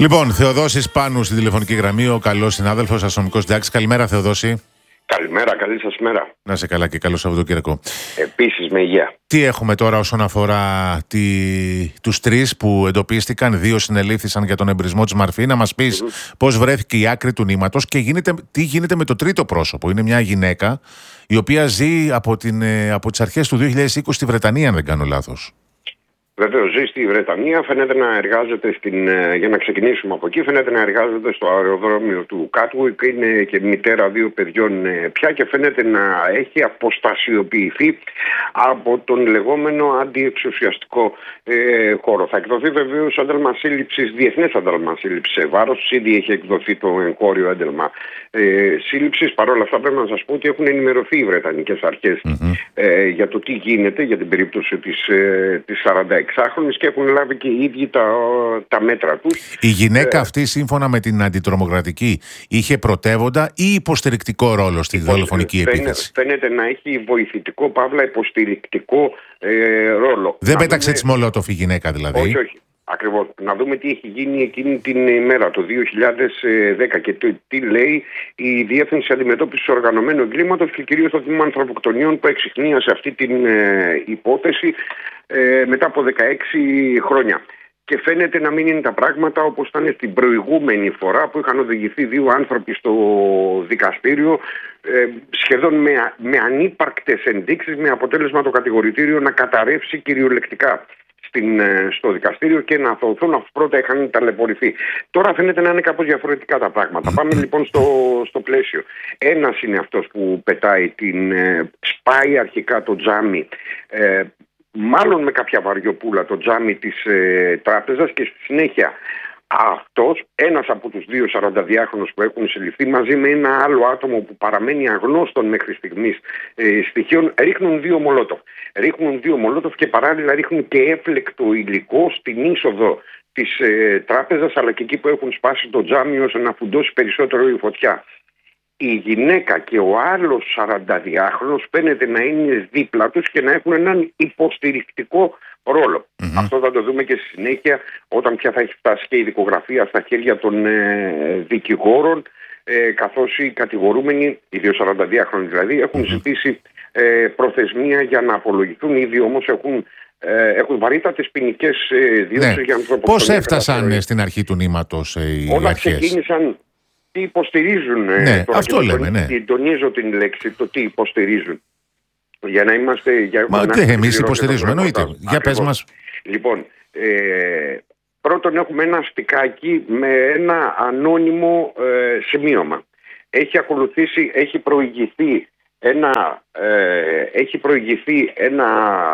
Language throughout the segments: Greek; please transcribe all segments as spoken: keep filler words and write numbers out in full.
Λοιπόν, Θεοδόσης Πάνου στη τηλεφωνική γραμμή, ο καλός συνάδελφος, αστυνομικός συντάκτης. Καλημέρα, Θεοδόση. Καλημέρα, καλή σας μέρα. Να είσαι καλά και καλό Σαββατοκύριακο. Επίσης με υγεία. Τι έχουμε τώρα όσον αφορά τη... τους τρεις που εντοπίστηκαν, δύο συνελήφθησαν για τον εμπρισμό της Μαρφή. Να μας πεις mm-hmm. πώς βρέθηκε η άκρη του νήματος και γίνεται... τι γίνεται με το τρίτο πρόσωπο. Είναι μια γυναίκα η οποία ζει από, την... από τις αρχές του δύο χιλιάδες είκοσι στη Βρετανία, αν δεν κάνω λάθος. Βεβαίως ζει στη Βρετανία, φαίνεται να εργάζεται στην, για να ξεκινήσουμε από εκεί, φαίνεται να εργάζεται στο αεροδρόμιο του Κάτουικ, είναι και μητέρα δύο παιδιών πια και φαίνεται να έχει αποστασιοποιηθεί από τον λεγόμενο αντιεξουσιαστικό ε, χώρο. Θα εκδοθεί βεβαίως ένταλμα σύλληψης, διεθνές ένταλμα σύλληψης σε βάρος, ήδη έχει εκδοθεί το εγχώριο ένταλμα ε, σύλληψης. Παρ' όλα αυτά πρέπει να σας πω ότι έχουν ενημερωθεί οι Βρετανικές αρχές mm-hmm. ε, για το τι γίνεται, για την περίπτωση της, ε, της σαράντα εξάχρονης και έχουν λάβει και οι ίδιοι τα, τα μέτρα τους. Η γυναίκα ε, αυτή, σύμφωνα με την αντιτρομοκρατική, είχε πρωτεύοντα ή υποστηρικτικό ρόλο στη δολοφονική επίθεση? Φαίνεται να έχει βοηθητικό, παύλα υποστηρικτικό ε, ρόλο. Δεν να πέταξε δούμε... της Μολότοφ η γυναίκα δηλαδή? Όχι, όχι. Ακριβώς. Να δούμε τι έχει γίνει εκείνη την ημέρα, το δύο χιλιάδες δέκα, και το, τι λέει η Διεύθυνση Αντιμετώπισης Οργανωμένου Εγκλήματος και κυρίως το Τμήμα Ανθρωποκτονιών που εξιχνίασε αυτή την ε, υπόθεση ε, μετά από δεκαέξι χρόνια. Και φαίνεται να μην είναι τα πράγματα όπως ήταν στην προηγούμενη φορά που είχαν οδηγηθεί δύο άνθρωποι στο δικαστήριο ε, σχεδόν με, με ανύπαρκτες ενδείξεις, με αποτέλεσμα το κατηγορητήριο να καταρρεύσει κυριολεκτικά στην, στο δικαστήριο και να αθωωωθούν αφού πρώτα είχαν ταλαιπωρηθεί. Τώρα φαίνεται να είναι κάπως διαφορετικά τα πράγματα. Πάμε λοιπόν στο, στο πλαίσιο. Ένας είναι αυτός που πετάει την, ε, σπάει αρχικά το τζάμι, ε, μάλλον με κάποια βαριοπούλα το τζάμι της ε, τράπεζας, και στη συνέχεια αυτός, ένας από τους δύο σαρανταδυάχρονους που έχουν συλληφθεί, μαζί με ένα άλλο άτομο που παραμένει αγνώστων μέχρι στιγμής ε, στοιχείων, ρίχνουν δύο μολότοφ. Ρίχνουν δύο μολότοφ και παράλληλα ρίχνουν και έφλεκτο υλικό στην είσοδο της ε, τράπεζας, αλλά και εκεί που έχουν σπάσει το τζάμι ώστε να φουντώσει περισσότερο η φωτιά. Η γυναίκα και ο άλλος σαρανταδυάχρονος φαίνεται να είναι δίπλα τους και να έχουν έναν υποστηρικτικό ρόλο. Mm-hmm. Αυτό θα το δούμε και στη συνέχεια, όταν πια θα έχει φτάσει και η δικογραφία στα χέρια των ε, δικηγόρων, ε, καθώς οι κατηγορούμενοι, οι δύο σαρανταδυάχρονοι δηλαδή, έχουν mm-hmm. ζητήσει ε, προθεσμία για να απολογηθούν. Ήδη όμως έχουν, ε, έχουν βαρύτατες ποινικές ε, διώξεις ναι. για ανθρωποκτονία. Πώς έφτασαν ε, στην αρχή του νήματος ε, οι Όλα αρχές? ξεκίνησαν. Τι υποστηρίζουν, ναι, τώρα αυτό λέμε, ναι. Τονίζω την λέξη, το τι υποστηρίζουν. Για να είμαστε... Για Μα να και εμείς υποστηρίζουμε, εννοείται. Για πες μας. Λοιπόν, ε, πρώτον έχουμε ένα στικάκι με ένα ανώνυμο ε, σημείωμα. Έχει ακολουθήσει, έχει προηγηθεί ένα, ε, έχει προηγηθεί ένα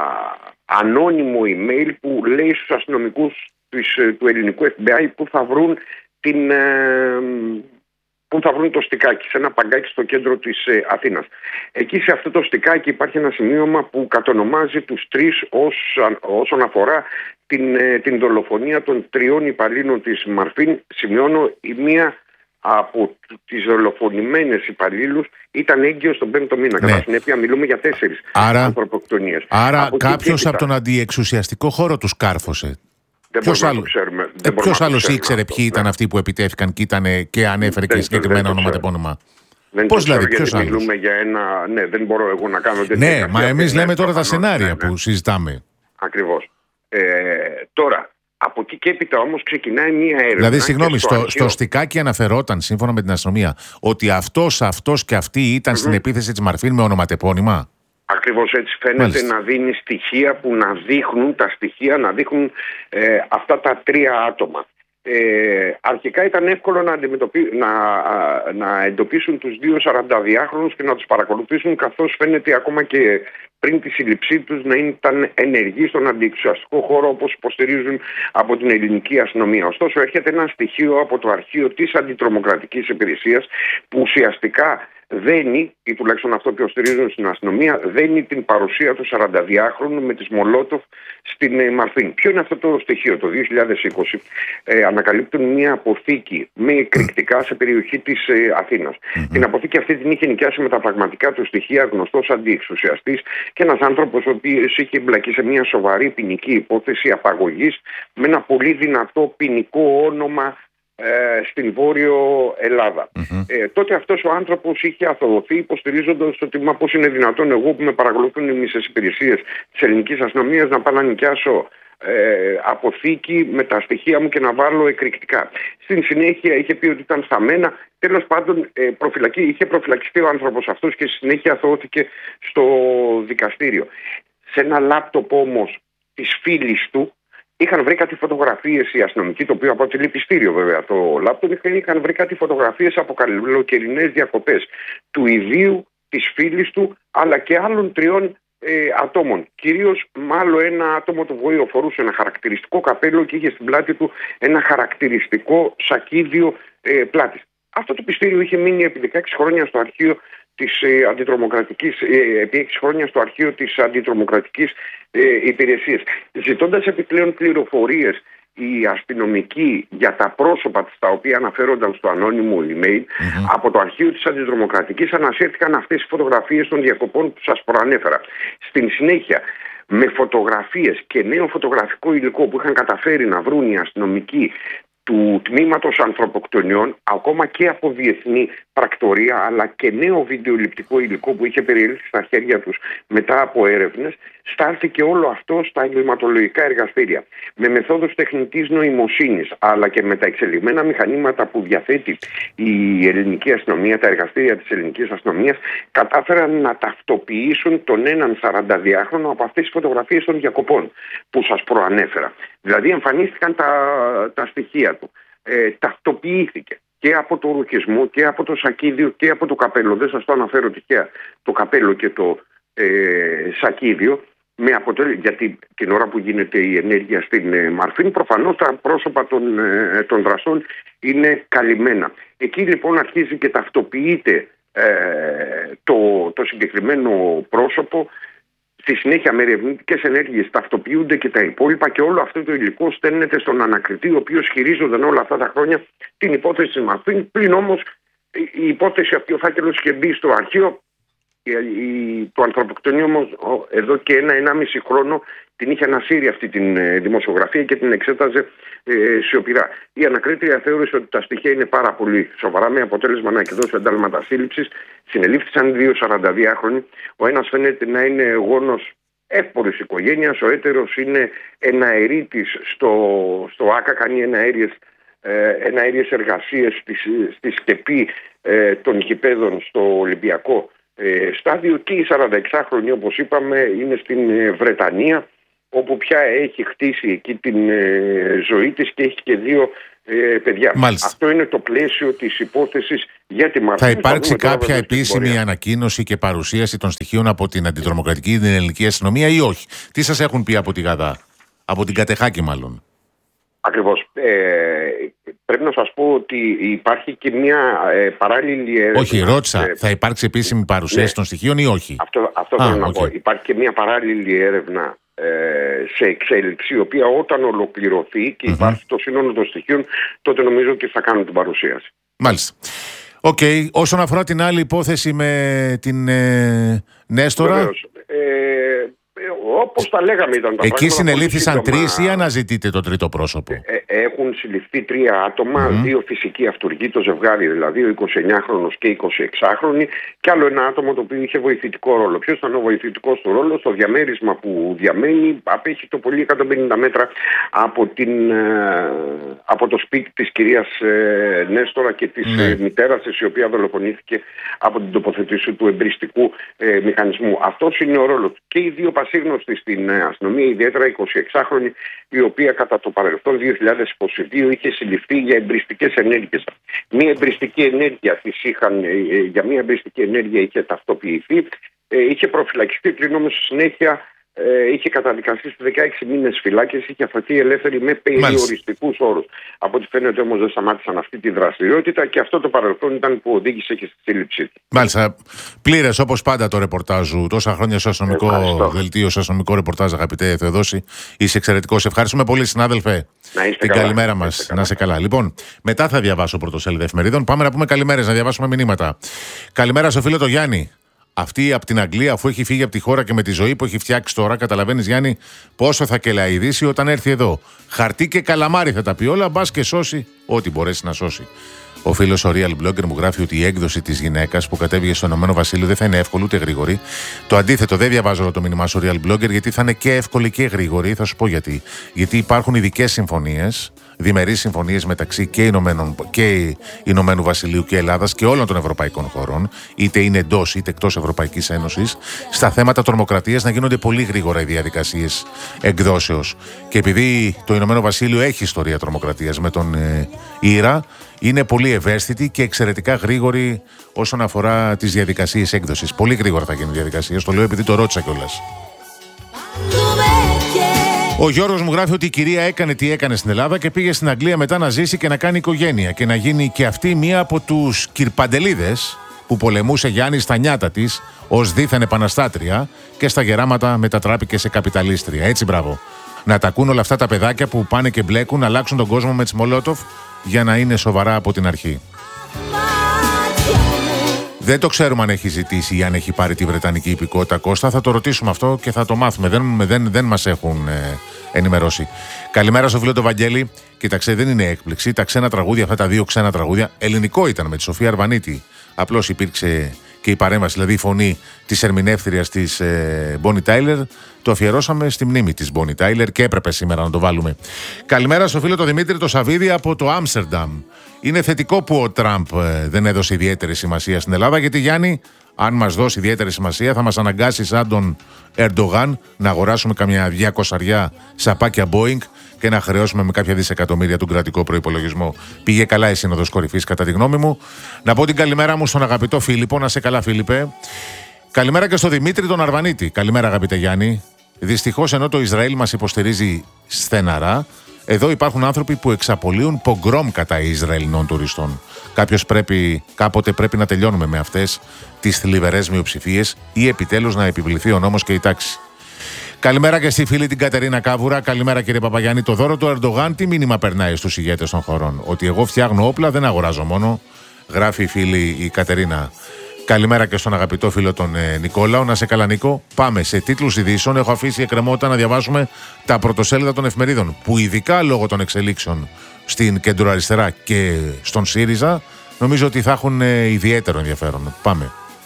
ανώνυμο email που λέει στους αστυνομικούς της, του ελληνικού εφ μπι άι που θα βρουν την... Ε, που θα βρουν το στικάκι σε ένα παγκάκι στο κέντρο της ε, Αθήνας. Εκεί σε αυτό το στικάκι υπάρχει ένα σημείωμα που κατονομάζει τους τρεις ως, όσον αφορά την, ε, την δολοφονία των τριών υπαλλήλων της Μαρφίν. Σημειώνω, η μία από τις δολοφονημένες υπαλλήλους ήταν έγκυος στον πέμπτο μήνα. Ναι. Κατά συνέπεια μιλούμε για τέσσερις ανθρωποκτονίες. Άρα από κάποιος από τον αντιεξουσιαστικό χώρο τους κάρφωσε. Ποιος άλλος ε, άλλος ήξερε αυτό, ποιοι ήταν ναι. αυτοί που επιτέθηκαν και, ήτανε, και ανέφερε δεν, και συγκεκριμένα ονοματεπώνυμα? Πώς δηλαδή, ποιος άλλος? Μιλούμε για ένα... Ναι, δεν μπορώ εγώ να κάνω... Ναι, μα εμείς λέμε τώρα τα σενάρια ναι, ναι. που συζητάμε. Ακριβώς. Ε, τώρα, από εκεί και έπειτα όμως ξεκινάει μία έρευνα. Δηλαδή, συγγνώμη, στο, στο, στο στικάκι αναφερόταν, σύμφωνα με την αστυνομία, ότι αυτός, αυτός και αυτή ήταν mm-hmm. στην επίθεση της Μαρφίν με ονοματεπώνυμα. Ακριβώς έτσι φαίνεται. Μάλιστα. Να δίνει στοιχεία που να δείχνουν, τα στοιχεία να δείχνουν ε, αυτά τα τρία άτομα. Ε, αρχικά ήταν εύκολο να, να, να εντοπίσουν τους δύο σαρανταδυάχρονους και να τους παρακολουθήσουν, καθώς φαίνεται ακόμα και πριν τη σύλληψή τους να ήταν ενεργοί στον αντιεξουσιαστικό χώρο, όπως υποστηρίζουν από την ελληνική αστυνομία. Ωστόσο έρχεται ένα στοιχείο από το αρχείο της αντιτρομοκρατικής υπηρεσίας που ουσιαστικά δένει, ή τουλάχιστον αυτό που υποστηρίζουν στην αστυνομία, δένει την παρουσία του σαρανταδυάχρονου με τις Μολότοφ στην ε, Μαρφίν. Ποιο είναι αυτό το στοιχείο? Το δύο χιλιάδες είκοσι ε, ανακαλύπτουν μια αποθήκη με εκρηκτικά σε περιοχή της ε, Αθήνας. Mm-hmm. Την αποθήκη αυτή την είχε νοικιάσει με τα πραγματικά του στοιχεία γνωστός αντιεξουσιαστής και ένας άνθρωπος ο οποίος είχε εμπλακεί σε μια σοβαρή ποινική υπόθεση απαγωγής με ένα πολύ δυνατό ποινικό όνομα ε, στην Βόρειο Ελλάδα. Mm-hmm. Ε, τότε αυτός ο άνθρωπος είχε αθωωωθεί υποστηρίζοντας ότι μα πώς είναι δυνατόν εγώ που με παρακολουθούν οι μισές υπηρεσίες της ελληνικής αστυνομίας να πάω να νοικιάσω Ε, αποθήκη με τα στοιχεία μου και να βάλω εκρηκτικά. Στην συνέχεια είχε πει ότι ήταν σταμμένα. Τέλος πάντων ε, προφυλακή, είχε προφυλακιστεί ο άνθρωπος αυτός και στη συνέχεια αθωώθηκε στο δικαστήριο. Σε ένα λάπτοπ όμως της φίλης του είχαν βρει κάτι φωτογραφίες οι αστυνομικοί, το οποίο αποτελεί πιστήριο βέβαια το λάπτοπ, είχαν βρει κάτι φωτογραφίες από καλοκαιρινές διακοπές του ιδίου, της φίλης του, αλλά και άλλων τριών Ε, ατόμων. Κυρίως μάλλον ένα άτομο το οποίο φορούσε ένα χαρακτηριστικό καπέλο και είχε στην πλάτη του ένα χαρακτηριστικό σακίδιο ε, πλάτης. Αυτό το πιστήριο είχε μείνει επί δεκαέξι χρόνια στο αρχείο της ε, αντιτρομοκρατικής, ε, επί έξι χρόνια στο αρχείο της αντιτρομοκρατικής ε, υπηρεσίας. Ζητώντας επιπλέον πληροφορίες οι αστυνομικοί για τα πρόσωπα τα οποία αναφέρονταν στο ανώνυμο email, mm-hmm. από το αρχείο της αντιτρομοκρατικής ανασύρθηκαν αυτές οι φωτογραφίες των διακοπών που σας προανέφερα. Στην συνέχεια, με φωτογραφίες και νέο φωτογραφικό υλικό που είχαν καταφέρει να βρουν οι αστυνομικοί του τμήματος ανθρωποκτονιών, ακόμα και από διεθνή πρακτορία, αλλά και νέο βιντεοληπτικό υλικό που είχε περιέλθει στα χέρια τους μετά από έρευνες, στάλθηκε όλο αυτό στα εγκληματολογικά εργαστήρια. Με μεθόδους τεχνητής νοημοσύνης, αλλά και με τα εξελιγμένα μηχανήματα που διαθέτει η ελληνική αστυνομία, τα εργαστήρια της ελληνικής αστυνομίας, κατάφεραν να ταυτοποιήσουν τον έναν σαρανταδυάχρονο από αυτές τις φωτογραφίες των διακοπών που σας προανέφερα. Δηλαδή εμφανίστηκαν τα, τα στοιχεία του. Ε, ταυτοποιήθηκε και από το ρουχισμό και από το σακίδιο και από το καπέλο. Δεν σας το αναφέρω τυχαία το καπέλο και το ε, σακίδιο. Με αποτέλεσμα, γιατί την ώρα που γίνεται η ενέργεια στην ε, Μαρφίν, προφανώς τα πρόσωπα των, ε, των δραστών είναι καλυμμένα. Εκεί λοιπόν αρχίζει και ταυτοποιείται ε, το, το συγκεκριμένο πρόσωπο. Στη συνέχεια με ερευνητικές ενέργειες ταυτοποιούνται και τα υπόλοιπα και όλο αυτό το υλικό στέλνεται στον ανακριτή, ο οποίος χειρίζονταν όλα αυτά τα χρόνια την υπόθεση της Μαρφίν. Πλην όμως η υπόθεση αυτή, ο φάκελος είχε μπει στο αρχείο. Το ανθρωποκτονείο όμως εδώ και ένα ενάμιση χρόνο την είχε ανασύρει αυτή την ε, δημοσιογραφία και την εξέταζε ε, σιωπηρά. Η ανακρίτρια θεώρησε ότι τα στοιχεία είναι πάρα πολύ σοβαρά, με αποτέλεσμα να εκδώσει εντάλματα σύλληψης. Συνελήφθησαν δύο σαρανταδυάχρονοι. Ο ένας φαίνεται να είναι γόνος εύπορης οικογένειας, ο έτερος είναι εναερίτης στο, στο ΆΚΑ, κάνει εναέριες, ε, εναέριες εργασίες στη, στη σκεπή ε, των γηπέδων στο Ολυμπιακό Ε, στάδιο, και η σαρανταεξάχρονη, όπως είπαμε, είναι στην ε, Βρετανία, όπου πια έχει χτίσει εκεί την ε, ζωή της και έχει και δύο ε, παιδιά. Μάλιστα. Αυτό είναι το πλαίσιο της υπόθεσης για τη Μαρφίν. Θα υπάρξει κάποια επίσημη ανακοίνωση και παρουσίαση των στοιχείων από την αντιτρομοκρατική, την ελληνική αστυνομία ή όχι? Τι σας έχουν πει από τη Γαδά, από την Κατεχάκη μάλλον? Ακριβώς. Ε, πρέπει να σας πω ότι υπάρχει και μια ε, παράλληλη έρευνα. Όχι, ρώτησα. Ε, θα υπάρξει επίσημη παρουσίαση ναι. των στοιχείων ή όχι? Αυτό, αυτό θέλω να okay. πω. Υπάρχει και μια παράλληλη έρευνα ε, σε εξέλιξη, η οποία όταν ολοκληρωθεί και mm-hmm. υπάρχει το σύνολο των στοιχείων, τότε νομίζω ότι θα κάνουν την παρουσίαση. Μάλιστα. Οκ. Okay. Όσον αφορά την άλλη υπόθεση με την ε, Νέστορα. Βεβαίως. Ε, Όπως τα λέγαμε ήταν τα Εκεί συνελήφθησαν τρεις ή αναζητείτε το τρίτο πρόσωπο? Ε, έχουν συλληφθεί τρία άτομα, mm. δύο φυσικοί αυτούργοι, το ζευγάρι δηλαδή, ο εικοσιεννιάχρονος και εικοσιεξάχρονη, και άλλο ένα άτομο το οποίο είχε βοηθητικό ρόλο. Ποιος ήταν ο βοηθητικός του ρόλος? Το διαμέρισμα που διαμένει απέχει το πολύ εκατόν πενήντα μέτρα από, την, από το σπίτι της κυρίας Νέστορα και της mm. μητέρας της, η οποία δολοφονήθηκε από την τοποθετήση του εμπριστικού ε, μηχανισμού. Αυτός είναι ο ρόλος. Και οι δύο πασίγνωστοι στην αστυνομία, ιδιαίτερα η εικοσιεξάχρονη, η οποία κατά το παρελθόν δύο χιλιάδες είκοσι δύο είχε συλληφθεί για εμπριστικές ενέργειες. Μία εμπριστική ενέργεια της είχαν, για μία εμπριστική ενέργεια είχε ταυτοποιηθεί, είχε προφυλακιστεί, πριν όμως στη συνέχεια είχε καταδικαστεί σε δεκαέξι μήνες φυλάκιση, είχε αφαιθεί ελεύθερη με περιοριστικούς όρους. Από ό,τι φαίνεται όμως δεν σταμάτησαν αυτή τη δραστηριότητα και αυτό το παρελθόν ήταν που οδήγησε και στη σύλληψή του. Μάλιστα. Πλήρες όπως πάντα το ρεπορτάζ σου. Τόσα χρόνια στο αστυνομικό δελτίο, στο αστυνομικό ρεπορτάζ, αγαπητέ Θεοδόση. Είσαι εξαιρετικός. Ευχαριστούμε πολύ, συνάδελφε. Να είστε την καλά. Καλημέρα μας. Να είσαι καλά. Λοιπόν, μετά θα διαβάσω πρωτοσέλιδα εφημερίδων. Πάμε να πούμε καλημέρες, να διαβάσουμε μηνύματα. Καλημέρα στο φίλο το Γιάννη. Αυτή από την Αγγλία, αφού έχει φύγει από τη χώρα και με τη ζωή που έχει φτιάξει τώρα, καταλαβαίνεις, Γιάννη, πόσο θα κελαηδήσει όταν έρθει εδώ. Χαρτί και καλαμάρι θα τα πει όλα, μπας και σώσει ό,τι μπορέσει να σώσει. Ο φίλος ο Real Blogger μου γράφει ότι η έκδοση της γυναίκας που κατέβηκε στο Ηνωμένο Βασίλειο δεν θα είναι εύκολη ούτε γρήγορη. Το αντίθετο, δεν διαβάζω όλο το μήνυμα στο Real Blogger, γιατί θα είναι και εύκολη και γρήγορη. Θα σου πω γιατί. Γιατί υπάρχουν ειδικές συμφωνίες, διμερείς συμφωνίες μεταξύ και, Ηνωμένων, και Ηνωμένου Βασιλείου και Ελλάδας και όλων των ευρωπαϊκών χωρών, είτε είναι εντός είτε εκτός Ευρωπαϊκής Ένωσης, στα θέματα τρομοκρατίας να γίνονται πολύ γρήγορα οι διαδικασίες εκδόσεως. Και επειδή το Ηνωμένο Βασίλειο έχει ιστορία τρομοκρατίας με τον ε, Ήρα, είναι πολύ ευαίσθητη και εξαιρετικά γρήγορη όσον αφορά τις διαδικασίες έκδοσης. Πολύ γρήγορα θα γίνει η διαδικασία. Το λέω επειδή το ρώτησα κιόλας. Ο Γιώργος μου γράφει ότι η κυρία έκανε τι έκανε στην Ελλάδα και πήγε στην Αγγλία μετά να ζήσει και να κάνει οικογένεια και να γίνει και αυτή μία από τους κυρπαντελίδες που πολεμούσε Γιάννη στα νιάτα της ως δίθεν επαναστάτρια και στα γεράματα μετατράπηκε σε καπιταλίστρια. Έτσι, μπράβο. Να τα ακούν όλα αυτά τα παιδάκια που πάνε και μπλέκουν, να αλλάξουν τον κόσμο με τις Μολότοφ για να είναι σοβαρά από την αρχή. Δεν το ξέρουμε αν έχει ζητήσει ή αν έχει πάρει τη Βρετανική υπηκότητα, Κώστα. Θα το ρωτήσουμε αυτό και θα το μάθουμε. Δεν, δεν, δεν μας έχουν ε, ενημερώσει. Καλημέρα στο φίλο το Βαγγέλη. Κοίταξε, δεν είναι έκπληξη. Τα ξένα τραγούδια, αυτά τα δύο ξένα τραγούδια, ελληνικό ήταν με τη Σοφία Αρβανίτη. Απλώς υπήρξε και η παρέμβαση, δηλαδή η φωνή της ερμηνεύτριας της ε, Bonnie Tyler. Το αφιερώσαμε στη μνήμη της Bonnie Tyler και έπρεπε σήμερα να το βάλουμε. Καλημέρα στο φίλο το Δημήτρη το Σαββίδη από το Άμστερνταμ. Είναι θετικό που ο Τραμπ ε, δεν έδωσε ιδιαίτερη σημασία στην Ελλάδα, γιατί Γιάννη, αν μας δώσει ιδιαίτερη σημασία, θα μας αναγκάσει σαν τον Ερντογάν να αγοράσουμε καμιά διακοσαριά σαπάκια Boeing και να χρεώσουμε με κάποια δισεκατομμύρια τον κρατικό προϋπολογισμό. Πήγε καλά η Σύνοδος Κορυφής, κατά τη γνώμη μου. Να πω την καλημέρα μου στον αγαπητό Φίλιππο. Να σε καλά, Φίλιππε. Καλημέρα και στο Δημήτρη τον Αρβανίτη. Καλημέρα, αγαπητέ Γιάννη. Δυστυχώς, ενώ το Ισραήλ μας υποστηρίζει στεναρά, εδώ υπάρχουν άνθρωποι που εξαπολύουν πογκρόμ κατά Ισραηλινών τουριστών. Κάποιος πρέπει, κάποτε πρέπει να τελειώνουμε με αυτές τις θλιβερές μειοψηφίες ή επιτέλους να επιβληθεί ο νόμος και η τάξη. Καλημέρα και στη φίλη την Κατερίνα Κάβουρα. Καλημέρα, κύριε Παπαγιάννη. Το δώρο του Ερντογάν τι μήνυμα περνάει στους ηγέτες των χωρών? Ότι εγώ φτιάχνω όπλα, δεν αγοράζω μόνο. Γράφει η φίλη η Κατερίνα. Καλημέρα και στον αγαπητό φίλο τον ε, Νικόλαο. Να σε καλά, Νίκο. Πάμε σε τίτλους ειδήσεων. Έχω αφήσει εκκρεμότητα να διαβάσουμε τα πρωτοσέλιδα των εφημερίδων, που ειδικά λόγω των εξελίξεων στην κεντροαριστερά και στον ΣΥΡΙΖΑ νομίζω ότι θα έχουν ε, ιδιαίτερο ενδιαφέρον. Πάμε.